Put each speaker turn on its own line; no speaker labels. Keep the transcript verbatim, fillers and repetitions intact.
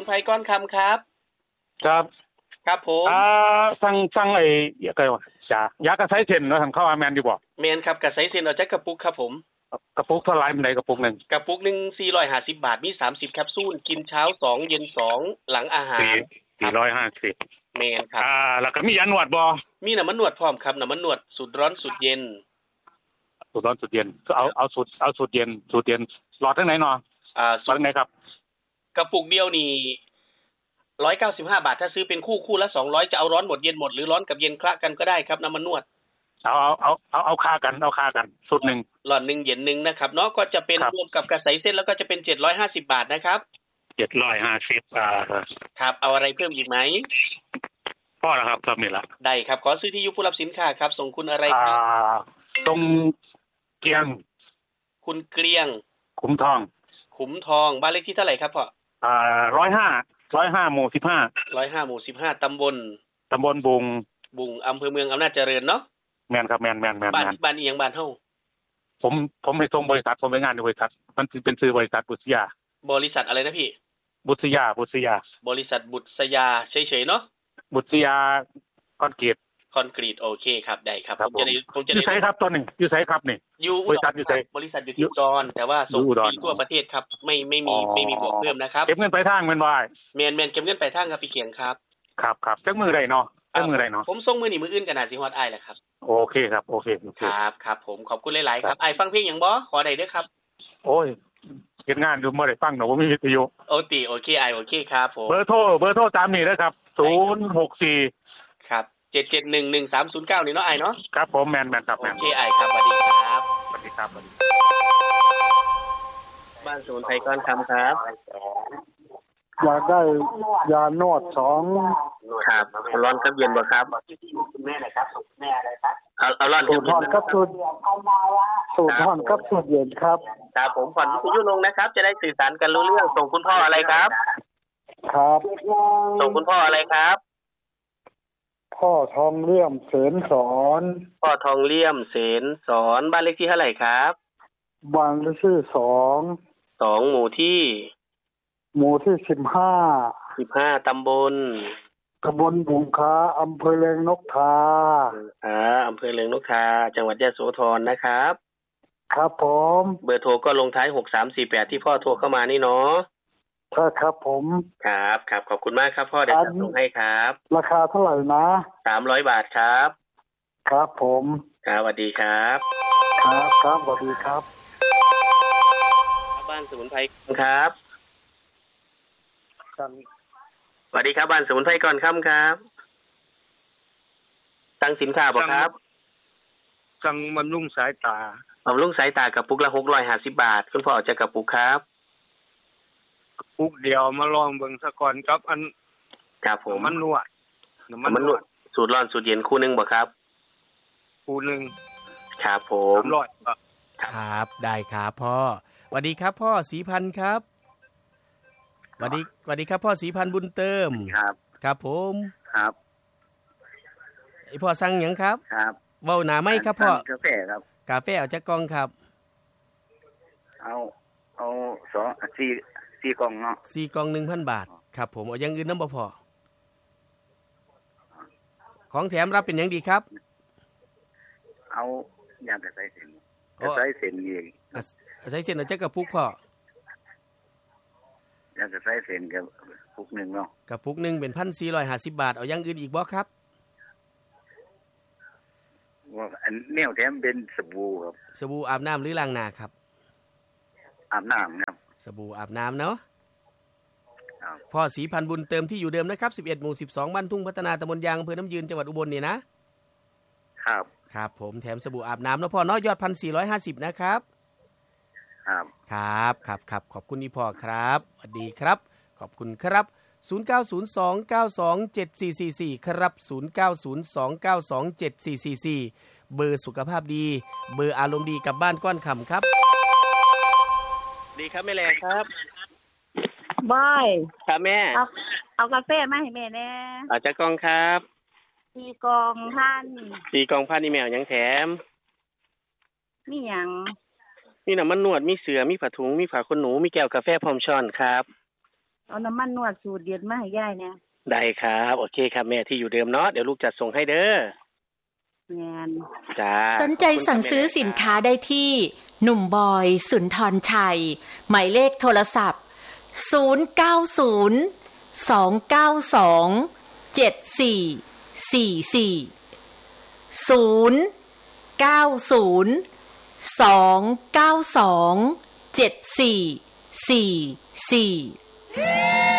ไพรก้อนคำครับ
ครับ
ครับผม
อ่าสั่งสั่งไอ้ไงวะจ้ายากระไซเส้นแล้วทางเข้าอาแมนอยู่บ่
แมนครับกระไซเซนเอาจากกระปุกครับผม
กระปุกเท่าไหร่มันได้กระปุกนึง
กระปุกนึงสี่ร้อยห้าสิบบาทมีสามสิบแคปซูลกินเช้าสองเย็นสองหลังอาหาร
สี่ร้อยห้าสิบ
แมนครับ
อ่าแล้วก็มียานวดบ่
มีน้ำมันนวดพร้อมครับน้ำมันนวดสูตรร้อนสูตรเย็น
สูตรร้อนสูตรเย็นเอาเอาสูตรเอาสูตรเย็นสูตรเย็นหลอดทั้งไหนเนาะ
อ่า
สูตรไหนครับ
กระปุกเดียวนี่หนึ่งร้อยเก้าสิบห้าบาทถ้าซื้อเป็นคู่คู่ละสองร้อยจะเอาร้อนหมดเย็นหมดหรือร้อนกับเย็นคละกันก็ได้ครับน้ำมันนวด
เอาเอาเอาเอาเอาค่ากันเอาค่ากันสูตรหนึ่ง
หลอดหนึ่งเย็นหนึ่งนะครับเนาะก็จะเป็นรวมกับกระใสเส้นแล้วก็จะเป็นเจ็ดร้อยห้าสิบบาทนะครับ
เจ็ดร้อยห้าสิบอ่า
ครับเอาอะไรเพิ่มอีกไหม
พ่อแล้วครับครับนี่ละ
ได้ครับขอซื้อที่ยุผู้รับสินค้าครับส่งคุณอะไรครับ
อ่าตรงเกียง
คุณเกรียง
ขุมทอง
ขุมทองบ้านเลขที่เท่าไหร่ครับพ่อ
อ่าร้อยห้าร้อยห้าหมู่สิบห้า
ร้อยห้าหมู่สิบห้าตำบล
ตำบลบุง
บุงอำเภอเมืองอำนาจเจริญเนาะ
แมนครับแมนแมนแมน
บ้านบ้านอีหยังบ้านเฮา
ผมผมไปส่งบริษัทผมไปงานในบริษัทมันเป็นชื่อบริษัทบุษยา
บริษัทอะไรนะพี่
บุษยาบุษยา
บริษัทบุษยาเฉยๆเนาะ
บุษยาคอนกรีต
คอนกรีตโอเคครับได้ครับผมจะได้ผมจะ
ได้อยู่ไสครับตัวหนึ่งอยู่ไสครับนี่
อยู่
บริษัทอยู่ไส
บริษัทอยู่ที่อุดรแต่ว่าส่งฟรีทั่วประเทศครับไม่ไม่มีไม่มีบวกเพิ่มนะครับ
เก็บเงินปลายทางแม่นบ่
แม่นๆเก็บเงินปลายทางครับพี่เขียงครับ
ครับครับจักมื้อใดเนาะจักมื้อใดเนาะ
ผมส่งมื้อนี้มื้ออื่นก็น่าสิฮอดอ้ายแหละครับ
โอเคครับโอเคโอเค
ครับครับผมขอบคุณหลายๆครับอ้ายฟังเพลงหยังบ่ขอได้เด้อครับ
โอ้ยเฮ็ดงานอยู่บ่ได้ฟังดอกบ่มีวิทยุ
โอติโอเคอ้ายโอเคครับผม
เบอร์โทรเบอร์โทรตามนี้เด้อครับศูนย์หกสี่
ครับเจ็ดเจ็ดหนึ่งหนึ่งสามศูนย์เก้านี่เนาะอ้ายเนาะ
ครับผมแม่นๆครับ
แม่นโอเคอ้ายครับสวัสดีครับ
สวัสดีครับสวัสดี
บ้านสมุนไพรก้อนคำครับ
อยากได้ยานวดสอง
ครับร้อนกับเย็นบ่ครับคุณแม่อะไรครับคุณแม่อะไรครับเอาเอาร้อน
สูตรร้อนกับสูตรสูตรร้อนกับสูตรเย็นครับ
ครับผมผ่อนวิทยุลงนะครับจะได้สื่อสารกันรู้เรื่องส่งคุณพ่ออะไรครับ
ครับ
ส่งคุณพ่ออะไรครับ
พ่อทองเลี่ยมเสนสอน
พ่อทองเลี่ยมเสนสอนบ้านเลขที่เท่าไหร่ครับ
บ้านเลขที่สอง
สองหมู่ที่
หมู่ที่สิบห้า
สิบห้าตำบล
ตำบลบุงค้าอำเภอเลียงนกทา
อ่าอำเภอเลียงนกทาจังหวัดยะโสธรนะครับ
ครับผม
เบอร์โทรก็ลงท้ายหกสามสี่แปดที่พ่อโทรเข้ามานี่เนาะ
ใช่ครับผม
ครับครับขอบคุณมากครับพ่อเดี๋ยวจะส่งให้ครับ
ราคาเท่าไหร่นะ
สามร้อยบาทครับ
ครับผม
ครับสวัสดีครับ
ครับครับสวัสดีครับ
บ้านสมุนไพรครับสวัสดีครับบ้านสมุนไพรก่อนค่ำครับตั้งสินค้าบ่ครับ
สั่งบำรุงสายตา
บำรุงสายตากับปุกละหกร้อยห้าสิบบาทคุณพ่อจะกับปุกครับ
ปุกเดียวมาลองเบิ่งซะก่อนครับอัน
ครับผม
มันนวด
มันนวดสูตรร้อนสูตรเย็นคู่นึงบ่ครับ
คู่นึง
ครับผม
ร้อย
ครับได้ครับพ่อสวัสดีครับพ่อศรีพันธ์ครับสวัสดีสวัสดีครับพ่อศรีพันธ์บุญเติม
ครับ
ครับผม
ครับ
ไอพ่อสั่งหยังครับ
ครับ
เว้าหน้าไม้ครับพ่อก
าแฟครับ
กาแฟเอาจักกล่องครับ
เอาเอาสองสี่สี่กล่องเนาะ
สี่กล่อง หนึ่งพัน บาทครับผมเอาอย่างอื่นนำบ่พอของแถมรับเป็นหยังดีครับ
เอายางกระใสเส้นกระใสเส้นนี่
กระใสเส้นเอาจักกระปุกพ่
อยางกระใสเส้นกับปุกนึงเนาะ
กระปุกนึงเป็น หนึ่งพันสี่ร้อยห้าสิบ บาทเอาอย่างอื่นอีกบ่ครับ
ว่าอันแนวแถมเป็นสบู่ครับ
สบู่อาบน้ำหรือล้างหน้าครับ
อาบน้ำครับ
สบู่อาบน้ำเนาะพ่อศรีพันธ์บุญเติมที่อยู่เดิมนะครับสิบเอ็ดหมู่สิบสองบ้านทุ่งพัฒนาตำบลยางอำเภอน้ำยืนจังหวัดอุบลนี่นะครับครับผมแถมสบู่อาบน้ำเนาะพ่อเนาะยอด หนึ่งพันสี่ร้อยห้าสิบ นะครับ
ครับ
ครับครับครับขอบคุณพี่พ่อครับสวัสดีครับขอบคุณครับศูนย์เก้าศูนย์สอง เก้าสอง เจ็ดสี่สี่สี่ครับศูนย์เก้าศูนย์สอง เก้าสอง เจ็ดสี่สี่สี่เบอร์สุขภาพดีเบอร์อารมณ์ดีกับบ้านก้อนคำครับ
ดีครับแม่แหลกครับ
บอย
ครับแม่
เอาเอากาแฟมาให้แม่แน่
เอาจักกล่องครับ
สี่กล่องพัน
สี่กล่องพันนี่แมวยังแถม
มีหยัง
มีน้ำมันนวดมีเสือมีผ้าถุงมีผ้าขนหนูมีแก้วกาแฟพร้อมช้อนครับ
เอาน้ำมันนวดสูตรเด็ดมาให้ยายเนี่ย
ได้ครับโอเคครับแม่ที่อยู่เดิมเนาะเดี๋ยวลูกจัดส่งให้เด้อ
แม่น
จ้า
สนใจสั่งซื้อสินค้าได้ที่หนุ่มบอยสุนทรชัยหมายเลขโทรศัพท์ศูนย์ เก้า ศูนย์ สอง เก้า สอง เจ็ด สี่ สี่ สี่ ศูนย์ เก้า ศูนย์ สอง เก้า สอง เจ็ด สี่ สี่ สี่